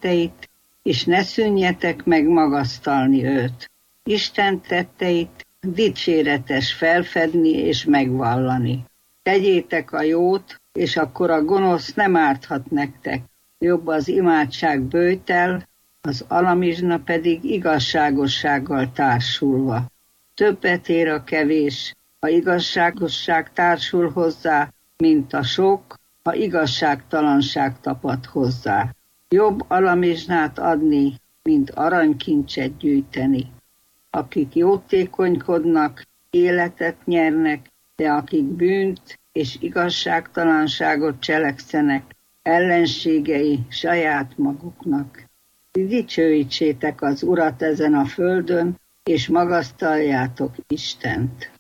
tetteit, és ne szűnjetek meg magasztalni őt. Isten tetteit dicséretes felfedni és megvallani. Tegyétek a jót, és akkor a gonosz nem árthat nektek. Jobb az imádság böjtel, az alamizsna pedig igazságossággal társulva. Többet ér a kevés, ha igazságosság társul hozzá, mint a sok, ha igazságtalanság tapad hozzá. Jobb alamizsnát adni, mint aranykincset gyűjteni. Akik jótékonykodnak, életet nyernek, de akik bűnt és igazságtalanságot cselekszenek, ellenségei saját maguknak. Dicsőítsétek az Urat ezen a földön, és magasztaljátok Istent.